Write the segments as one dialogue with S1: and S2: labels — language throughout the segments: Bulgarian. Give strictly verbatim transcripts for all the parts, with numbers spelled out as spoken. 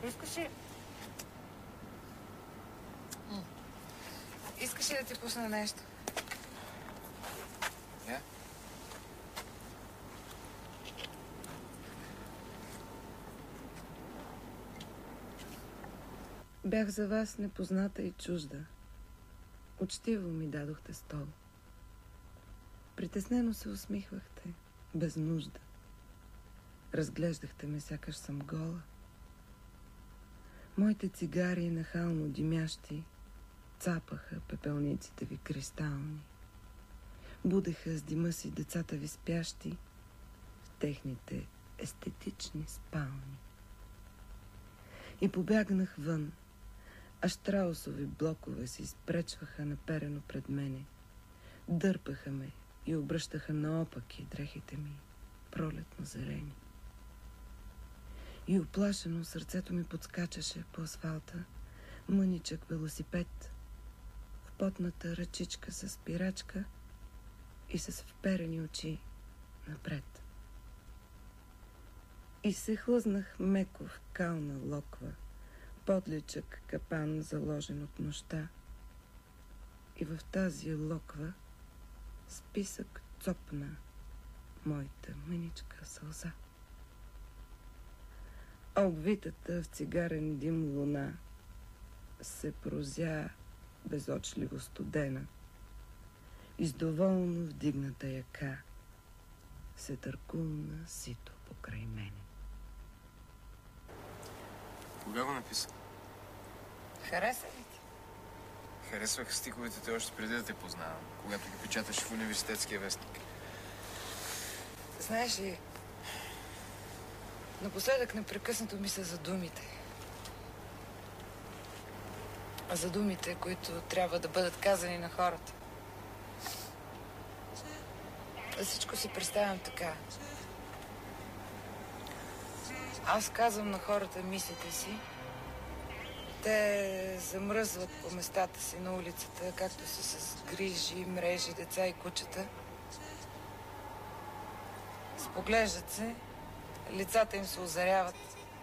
S1: Искаш ли... Искаш ли да ти пусна нещо?
S2: Я?
S3: Бях за вас непозната и чужда. Учтиво ми дадохте стол. Притеснено се усмихвахте, без нужда. Разглеждахте ме, сякаш съм гола. Моите цигари, нахално димящи, цапаха пепелниците ви кристални. Будеха с дима си децата ви спящи в техните естетични спални. И побягнах вън, а щраусови блокове се изпречваха наперено пред мене. Дърпаха ме и обръщаха наопаки дрехите ми, пролетно зелени. И оплашено сърцето ми подскачаше по асфалта мъничък велосипед в потната ръчичка с спирачка и с вперени очи напред. И се хлъзнах меко в кална локва, подличък капан, заложен от нощта. И в тази локва списък цопна моята мъничка сълза. А обвитата в цигарен дим луна се прозя безочливо студена и с доволно вдигната яка се търкулна сито покрай мене.
S2: Кога го написа?
S1: Хареса ли ти?
S2: Харесвах стиховете те още преди да те познавам, когато ги печаташ в университетския вестник.
S1: Знаеш ли, напоследък непрекъснато мисля за думите. А за думите, които трябва да бъдат казани на хората. За всичко си представям така. Аз казвам на хората мислите си. Те замръзват по местата си на улицата, както са с грижи, мрежи, деца и кучета. Споглеждат се, лицата им се озаряват.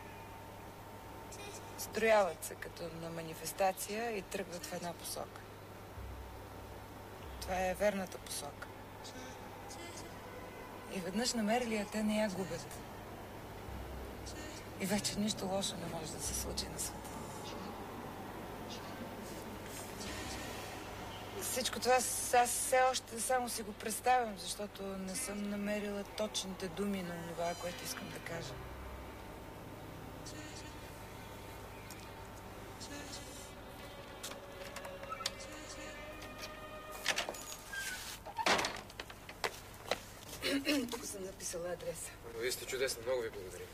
S1: Строяват се като на манифестация и тръгват в една посока. Това е верната посока. И веднъж намерили я, те не я губят. И вече нищо лошо не може да се случи на света. Всичко това аз все още само си го представям, защото не съм намерила точните думи на това, което искам да кажа. Тук съм написала адреса.
S2: Но вие сте чудесни, много ви благодаря.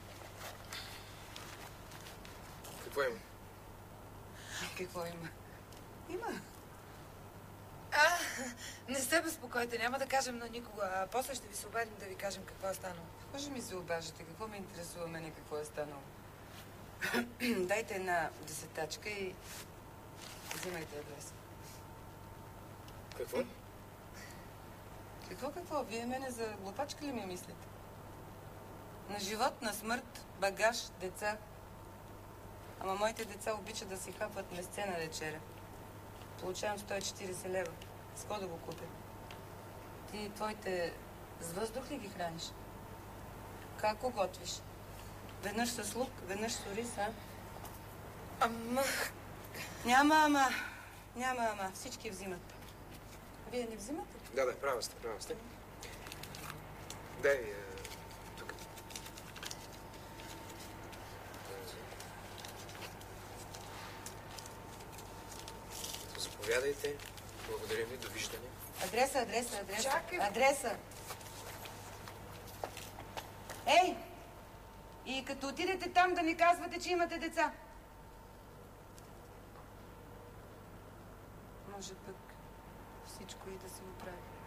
S2: Какво има?
S1: Какво има? Има. А, не се безпокойте, няма да кажем на никого, а после ще ви се обадим да ви кажем какво е станало.
S4: Какво ще ми се обажете? Какво ме интересува мене какво е станало? Дайте една десетачка и взимайте адреса.
S2: Какво?
S4: Какво, какво? Вие мене за глупачка ли ми мислите? На живот, на смърт, багаж, деца. Ама моите деца обичат да си хапват месце на вечеря. Получавам сто и четиридесет лева. С какво да го купя? Ти твоите с въздух ли ги храниш? Как го готвиш? Веднъж с лук, веднъж с ориз, а?
S1: Ама...
S4: Няма ама. Няма ама. Всички взимат. Вие не взимате?
S2: Да, да, права сте, права сте. Дай, е, тук. Заповядайте. Благодаря ви. Довиждане.
S4: Адреса, адреса, адреса.
S1: Чакай.
S4: Адреса. Ей! И като отидете там да ми казвате, че имате деца. Може пък всичко и да се оправи.